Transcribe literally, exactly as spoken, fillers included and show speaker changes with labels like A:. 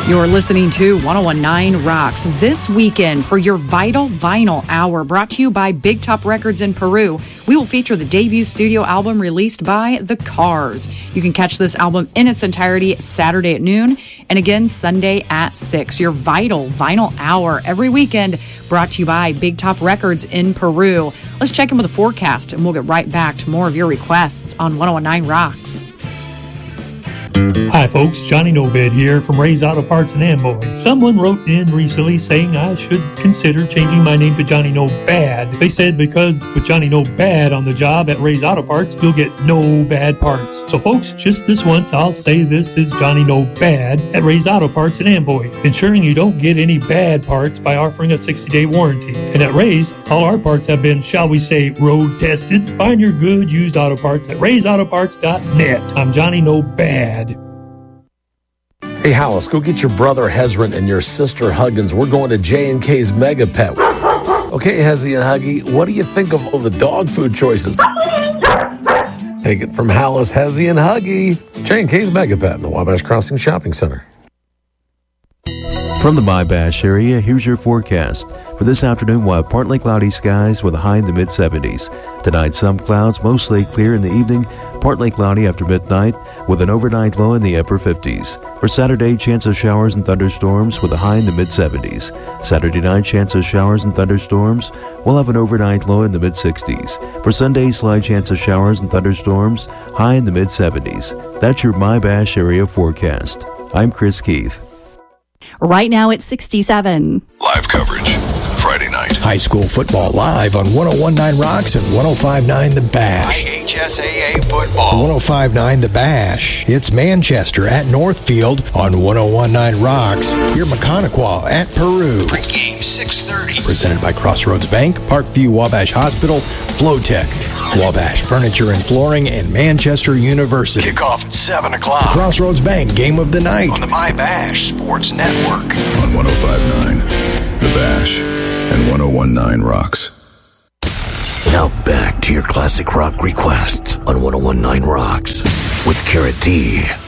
A: You're listening to one oh one point nine Rocks this weekend for your Vital Vinyl Hour, brought to you by Big Top Records in Peru. We will feature the debut studio album released by The Cars. You can catch this album in its entirety Saturday at noon and again Sunday at six. Your Vital Vinyl Hour every weekend, brought to you by Big Top Records in Peru. Let's check in with the forecast and we'll get right back to more of your requests on one oh one point nine Rocks.
B: Hi folks, Johnny No Bad here from Ray's Auto Parts in Amboy. Someone wrote in recently saying I should consider changing my name to Johnny No Bad. They said because with Johnny No Bad on the job at Ray's Auto Parts, you'll get no bad parts. So folks, just this once I'll say this is Johnny No Bad at Ray's Auto Parts in Amboy, ensuring you don't get any bad parts by offering a sixty-day warranty. And at Ray's, all our parts have been, shall we say, road tested. Find your good used auto parts at rays auto parts dot net. I'm Johnny No Bad.
C: Hey, Hollis, go get your brother Hezron and your sister Huggins. We're going to J and K's Mega Pet. Okay, Hezzy and Huggy, what do you think of all the dog food choices? Take it from Hollis, Hezzy, and Huggy. J and K's Mega Pet in the Wabash Crossing Shopping Center.
D: From the Wabash area, here's your forecast. For this afternoon, we'll have partly cloudy skies with a high in the mid seventies. Tonight, some clouds, mostly clear in the evening, partly cloudy after midnight, with an overnight low in the upper fifties. For Saturday, chance of showers and thunderstorms with a high in the mid seventies. Saturday night, chance of showers and thunderstorms. We'll have an overnight low in the mid sixties. For Sunday, slight chance of showers and thunderstorms, high in the mid seventies. That's your Wabash area forecast. I'm Chris Keith.
E: Right now it's sixty-seven.
F: Live coverage, Friday night.
G: High school football live on one oh one point nine Rocks and one oh five point nine The Bash.
F: I H S A A football.
G: one oh five point nine The Bash. It's Manchester at Northfield on one oh one point nine Rocks. Hear Mechaniqua at Peru.
F: Pregame six thirty.
G: Presented by Crossroads Bank, Parkview Wabash Hospital, Flowtech, Wabash Furniture and Flooring, and Manchester University.
F: Kickoff at seven o'clock.
G: Crossroads Bank Game of the Night.
F: On the My Bash Sports Network.
H: On one oh five point nine The Bash and one oh one point nine Rocks.
I: Now back to your classic rock requests on one oh one point nine Rocks with Carrot D.